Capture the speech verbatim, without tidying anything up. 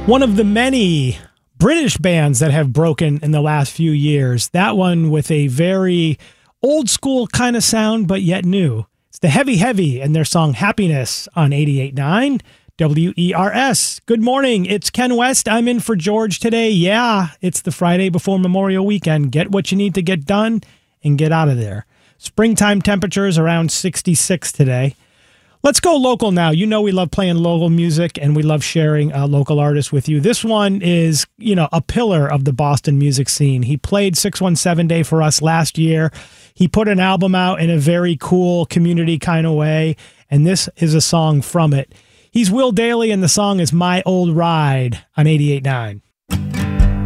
One of the many British bands that have broken in the last few years. That one with a very old school kind of sound, but yet new. It's the Heavy Heavy and their song Happiness on eighty-eight point nine W E R S. Good morning. It's Ken West. I'm in for George today. Yeah, it's the Friday before Memorial Weekend. Get what you need to get done and get out of there. Springtime temperatures around sixty-six today. Let's go local now. You know we love playing local music and we love sharing uh, local artists with you. This one is, you know, a pillar of the Boston music scene. He played six one seven Day for us last year. He put an album out in a very cool community kind of way, and this is a song from it. He's Will Dailey, and the song is My Old Ride on eighty-eight point nine.